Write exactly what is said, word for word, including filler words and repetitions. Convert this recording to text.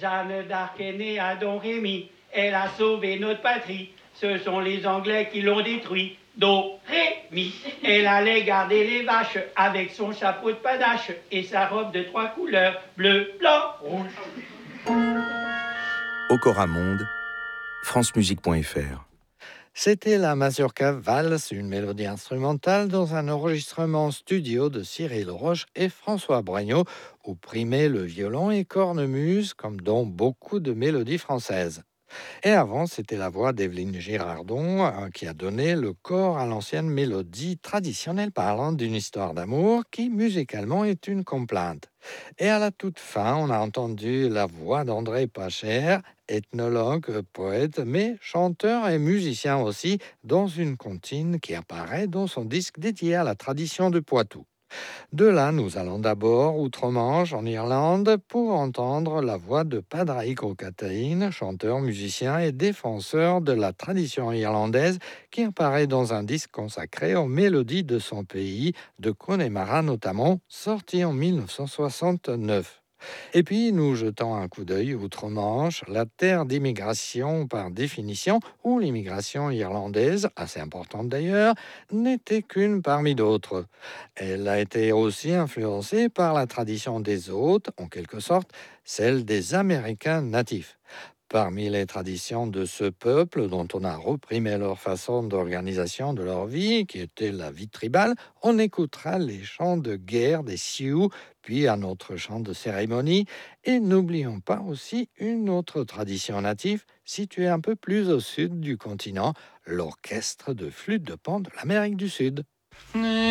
Jeanne d'Arc est née à Don Rémy. Elle a sauvé notre patrie. Ce sont les Anglais qui l'ont détruit. Do, ré, mi. Elle allait garder les vaches avec son chapeau de panache et sa robe de trois couleurs, bleu, blanc, rouge. Okora Monde, francemusique point f r. C'était la Mazurka Valse, une mélodie instrumentale dans un enregistrement studio de Cyril Roche et François Bragnaud, où primaient le violon et cornemuse, comme dans beaucoup de mélodies françaises. Et avant, c'était la voix d'Evelyne Girardon euh, qui a donné le corps à l'ancienne mélodie traditionnelle parlant d'une histoire d'amour qui, musicalement, est une complainte. Et à la toute fin, on a entendu la voix d'André Pacher, ethnologue, poète, mais chanteur et musicien aussi, dans une comptine qui apparaît dans son disque dédié à la tradition de Poitou. De là, nous allons d'abord outre-Manche, en Irlande, pour entendre la voix de Padraig O'Cataín, chanteur, musicien et défenseur de la tradition irlandaise, qui apparaît dans un disque consacré aux mélodies de son pays, de Connemara notamment, sorti en mille neuf cent soixante-neuf. Et puis, nous jetons un coup d'œil outre-Manche, la terre d'immigration par définition, où l'immigration irlandaise, assez importante d'ailleurs, n'était qu'une parmi d'autres. Elle a été aussi influencée par la tradition des hôtes, en quelque sorte, celle des Américains natifs. Parmi les traditions de ce peuple, dont on a reprimé leur façon d'organisation de leur vie, qui était la vie tribale, on écoutera les chants de guerre des Sioux, puis un autre chant de cérémonie, et n'oublions pas aussi une autre tradition native, située un peu plus au sud du continent, l'orchestre de flûte de pan de l'Amérique du Sud.